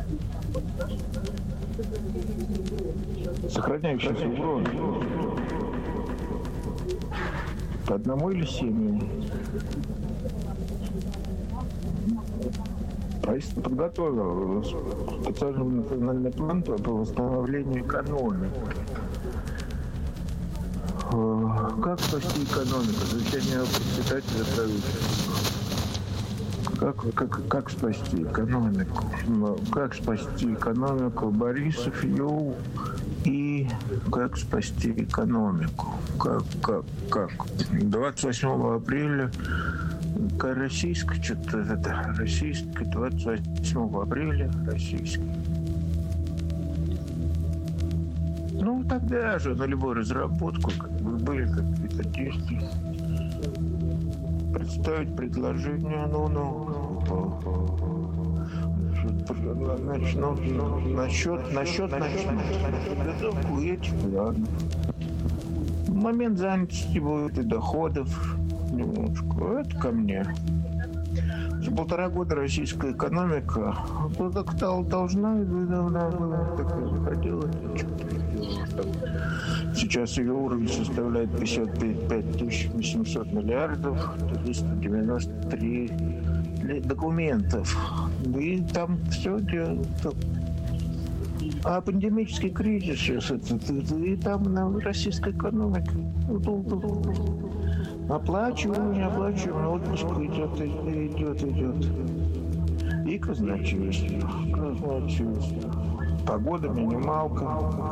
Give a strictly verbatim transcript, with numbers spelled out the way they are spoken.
Сохраняющийся урон. По одному или семьи? Правительство подготовило специальный национальный план по восстановлению экономики. Как спасти экономику? Замечание председателя правительства. Как, как, как спасти экономику? Как спасти экономику? Борисов, Ю и как спасти экономику? Как, как, как? двадцать восьмого апреля российская, что-то это, российская, двадцать восьмого апреля российский. Ну, тогда же на любую разработку как бы были какие-то действия. Представить предложение, ну, ну, значит, ну, насчет, насчет, насчет подготовку этих, ладно. Момент занятости будет и доходов немножко. Это ко мне. За полтора года российская экономика как должна была, так и заходила. Сейчас ее уровень составляет пятьдесят пять тысяч восемьсот миллиардов, триста девяносто три документов. И там все делают. А пандемический кризис сейчас, это, и там на российской экономике. Оплачивание, оплачивание, отпуск идет, идет, идет. И казначейство, казначейство. Погода, минималка.